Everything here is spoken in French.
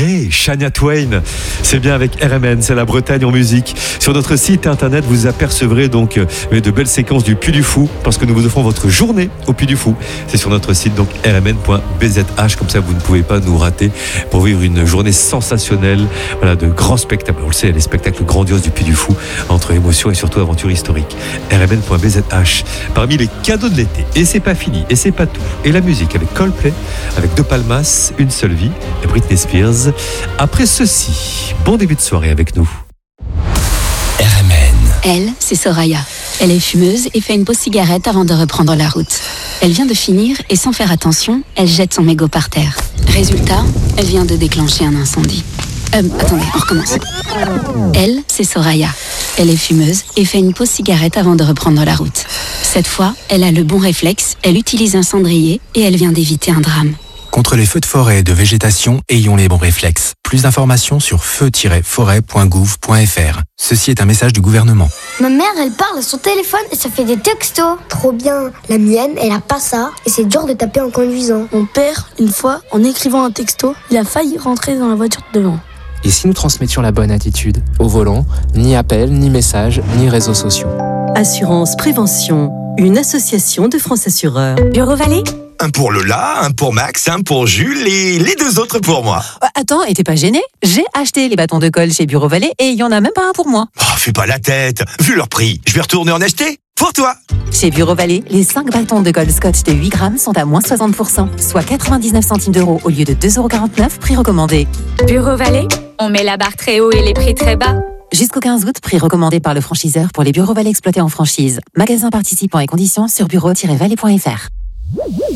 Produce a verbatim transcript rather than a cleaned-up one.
Hey, Shania Twain, c'est bien avec R M N, c'est la Bretagne en musique. Sur notre site internet, vous apercevrez donc de belles séquences du Puy du Fou, parce que nous vous offrons votre journée au Puy du Fou. C'est sur notre site, donc r m n point b z h, comme ça vous ne pouvez pas nous rater pour vivre une journée sensationnelle, voilà, de grands spectacles. On le sait, les spectacles grandioses du Puy du Fou, entre émotion et surtout aventure historique. r m n point b z h. Parmi les cadeaux de l'été, et c'est pas fini, et c'est pas tout, et la musique avec Coldplay, avec De Palmas, Une seule vie, et Britney Spears. Après ceci, bon début de soirée avec nous. R M N. Elle, c'est Soraya. Elle est fumeuse et fait une pause cigarette avant de reprendre la route. Elle vient de finir et sans faire attention, elle jette son mégot par terre. Résultat, elle vient de déclencher un incendie. Euh, attendez, on recommence. Elle, c'est Soraya. Elle est fumeuse et fait une pause cigarette avant de reprendre la route. Cette fois, elle a le bon réflexe, elle utilise un cendrier et elle vient d'éviter un drame. Contre les feux de forêt et de végétation, ayons les bons réflexes. Plus d'informations sur feu tiret forêt point gouv point f r. Ceci est un message du gouvernement. Ma mère, elle parle à son téléphone et ça fait des textos. Trop bien. La mienne, elle a pas ça et c'est dur de taper en conduisant. Mon père, une fois, en écrivant un texto, il a failli rentrer dans la voiture de devant. Et si nous transmettions la bonne attitude? Au volant, ni appel, ni message, ni réseaux sociaux. Assurance Prévention, une association de France Assureurs. Bureau Vallée? Un pour Lola, un pour Max, un pour Jules et les deux autres pour moi. Attends, et t'es pas gêné? J'ai acheté les bâtons de colle chez Bureau Vallée et il y en a même pas un pour moi. Oh, fais pas la tête. Vu leur prix, je vais retourner en acheter. Pour toi. Chez Bureau Vallée, les cinq bâtons de colle Scotch de huit grammes sont à moins soixante pour cent, soit quatre-vingt-dix-neuf centimes d'euros au lieu de deux euros quarante-neuf, prix recommandé. Bureau Vallée, on met la barre très haut et les prix très bas. Jusqu'au quinze août, prix recommandé par le franchiseur pour les bureaux Vallée exploités en franchise. Magasins participants et conditions sur bureau tiret vallée point f r.